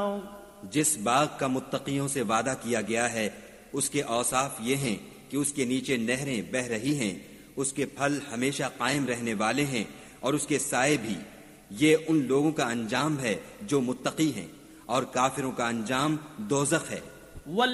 जिस बाग का मुत्तकियों से वादा किया गया है उसके औसाफ ये हैं कि उसके नीचे नहरें बह रही हैं, उसके फल हमेशा कायम रहने वाले हैं और उसके साए भी। ये उन लोगों का अंजाम है जो मुत्तकी हैं, और काफिरों का अंजाम दोज़ख है।